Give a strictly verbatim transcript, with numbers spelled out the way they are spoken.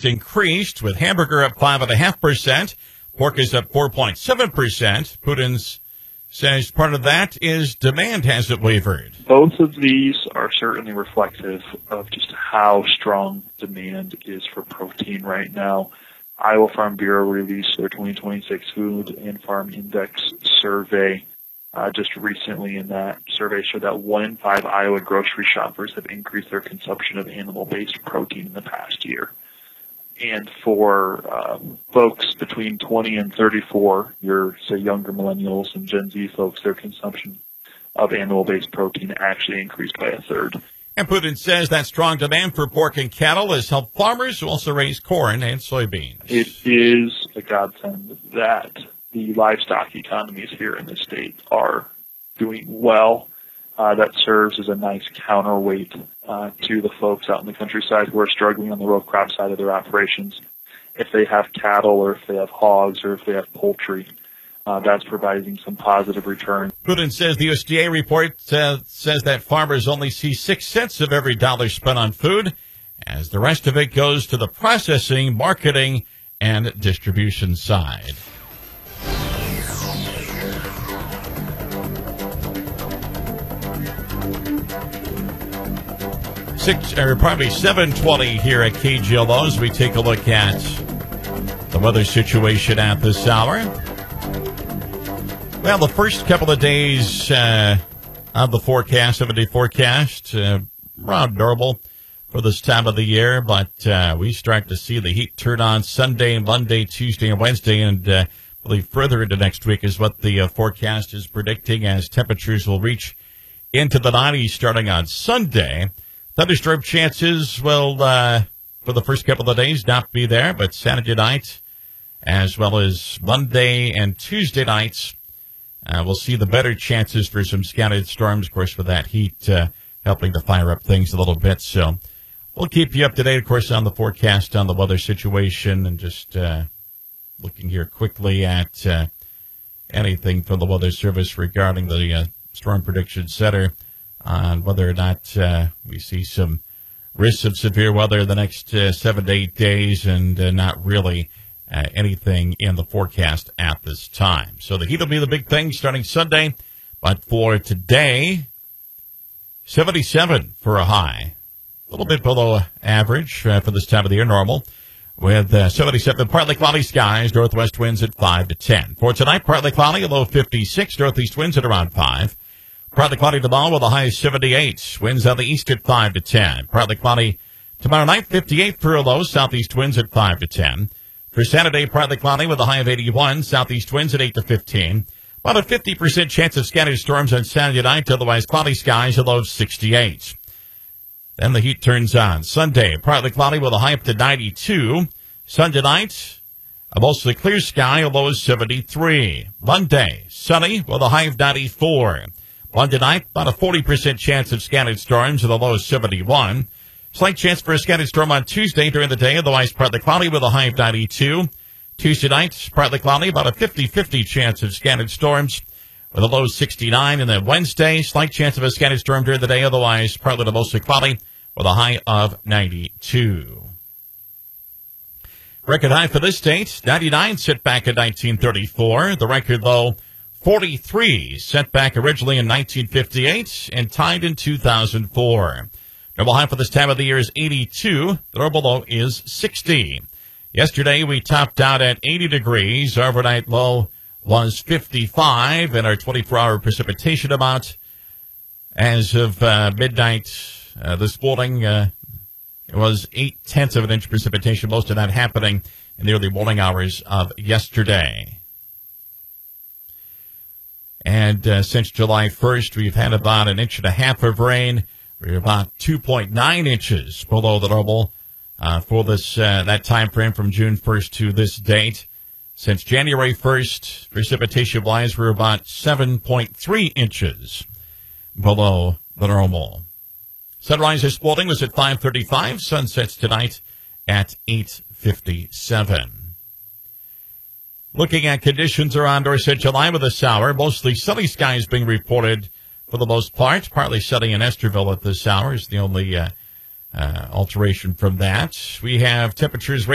increased, with hamburger up five point five percent. Pork is up four point seven percent. Putin says part of that is demand hasn't wavered. Both of these are certainly reflective of just how strong demand is for protein right now. Iowa Farm Bureau released their twenty twenty-six Food and Farm Index survey uh, just recently, and that survey showed that one in five Iowa grocery shoppers have increased their consumption of animal-based protein in the past year. And for um, folks between twenty and thirty-four, your, say, younger millennials and Gen Z folks, their consumption of animal-based protein actually increased by a third. And Putin says that strong demand for pork and cattle has helped farmers who also raise corn and soybeans. It is a godsend that the livestock economies here in the state are doing well. Uh, that serves as a nice counterweight uh, to the folks out in the countryside who are struggling on the row crop side of their operations. If they have cattle or if they have hogs or if they have poultry, uh, that's providing some positive return. Putin says the U S D A report uh, says that farmers only see six cents of every dollar spent on food, as the rest of it goes to the processing, marketing, and distribution side. Six, or probably seven twenty here at K G L O as we take a look at the weather situation at this hour. Well, the first couple of days uh, of the forecast, seven-day forecast, uh, around normal for this time of the year, but uh, we start to see the heat turn on Sunday, Monday, Tuesday, and Wednesday, and uh, really further into next week is what the uh, forecast is predicting, as temperatures will reach into the nineties starting on Sunday. Thunderstorm chances will, uh, for the first couple of days, not be there, but Saturday night, as well as Monday and Tuesday nights, uh, we'll see the better chances for some scattered storms, of course, with that heat uh, helping to fire up things a little bit. So we'll keep you up to date, of course, on the forecast, on the weather situation, and just uh, looking here quickly at uh, anything from the Weather Service regarding the uh, Storm Prediction Center on whether or not uh, we see some risks of severe weather the next uh, seven to eight days, and uh, not really uh, anything in the forecast at this time. So the heat will be the big thing starting Sunday, but for today, seventy-seven for a high. A little bit below average uh, for this time of the year, normal, with uh, seventy-seven, partly cloudy skies, northwest winds at five to ten. For tonight, partly cloudy, a low fifty-six, northeast winds at around five. Partly cloudy tomorrow with a high of seventy-eight. Winds out the east at five to ten. Partly cloudy tomorrow night, fifty-eight for a low. Southeast winds at five to ten. For Saturday, partly cloudy with a high of eighty-one. Southeast winds at eight to fifteen. About a fifty percent chance of scattered storms on Saturday night. Otherwise, cloudy skies, a low of sixty-eight. Then the heat turns on. Sunday, partly cloudy with a high up to ninety-two. Sunday night, a mostly clear sky, a low of seventy-three. Monday, sunny with a high of ninety-four. Monday night, about a forty percent chance of scattered storms with a low of seventy-one. Slight chance for a scattered storm on Tuesday during the day, otherwise partly cloudy with a high of ninety-two. Tuesday night, partly cloudy, about a fifty-fifty chance of scattered storms with a low of sixty-nine. And then Wednesday, slight chance of a scattered storm during the day, otherwise partly to mostly cloudy with a high of ninety-two. Record high for this state, ninety-nine, set back in nineteen thirty-four. The record low, forty-three, set back originally in nineteen fifty-eight and tied in two thousand four. Normal high for this time of the year is eighty-two. The normal low is sixty. Yesterday, we topped out at eighty degrees. Our overnight low was fifty-five, and our twenty-four hour precipitation amount as of uh, midnight uh, this morning uh, it was eight-tenths of an inch precipitation, most of that happening in the early morning hours of yesterday. And uh, since July first, we've had about an inch and a half of rain. We're about two point nine inches below the normal uh, for this uh, that time frame from June first to this date. Since January first, precipitation-wise, we're about seven point three inches below the normal. Sunrise this morning was at five thirty-five. Sunsets tonight at eight fifty-seven. Looking at conditions around Dorset, July with a sour, mostly sunny skies being reported for the most part. Partly sunny in Esterville at this hour is the only uh, uh, alteration from that. We have temperatures